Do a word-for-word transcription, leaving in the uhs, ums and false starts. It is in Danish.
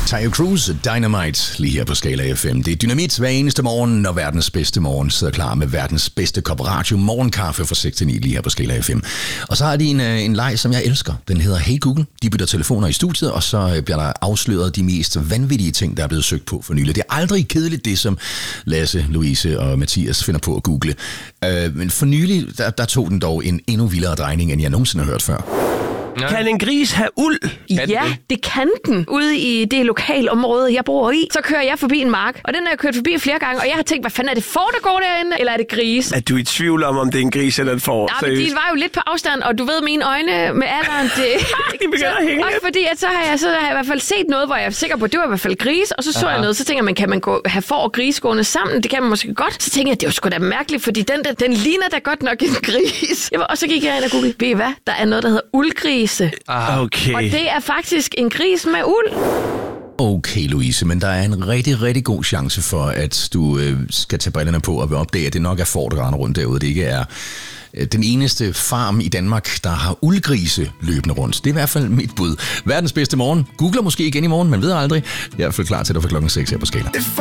Tayo Cruz, Dynamite, lige her på Skala F M. Det er dynamit hver eneste morgen, når verdens bedste morgen sidder klar med verdens bedste kop radio morgenkaffe fra seks til ni lige her på Skala F M. Og så har de en, en leg, som jeg elsker. Den hedder Hey Google. De bytter telefoner i studiet, og så bliver der afsløret de mest vanvittige ting, der er blevet søgt på for nylig. Det er aldrig kedeligt, det som Lasse, Louise og Mathias finder på at google. Øh, men for nylig, der, der tog den dog en endnu vildere drejning, end jeg nogensinde har hørt før. Kan en gris have uld? Kan ja, det? det kan den. Ude i det lokale område, jeg bor i, så kører jeg forbi en mark. Og den har jeg kørt forbi flere gange, og jeg har tænkt, hvad fanden er det får, der går derinde? Eller er det gris? Er du i tvivl om, om det er en gris eller en får? Nej, men de var jo lidt på afstand, og du ved, mine øjne med alderen, det... de begynder at hænge. Også fordi, at så har, jeg, så har jeg i hvert fald set noget, hvor jeg er sikker på, at det var i hvert fald gris. Og så så Aha. jeg noget, så tænker man, kan man gå, have får og gris gående sammen? Det kan man måske godt. Så tænker jeg, det er jo sgu da mærkeligt, fordi den der, den ligner da godt nok en gris. Jeg var, og så gik jeg ind og googlede, ved I hvad? Der er noget, der hedder uldgrise. Ah, okay. Og det er faktisk en gris med uld. Okay, Louise, men der er en rigtig, rigtig god chance for, at du øh, skal tage brillerne på og vil opdage, at det nok er får, der render rundt derude. Det ikke er øh, den eneste farm i Danmark, der har uldgrise løbende rundt. Det er i hvert fald mit bud. Verdens bedste morgen. Googler måske igen i morgen, man ved aldrig. Jeg er i hvert fald klar til dig for klokken seks her på Skala.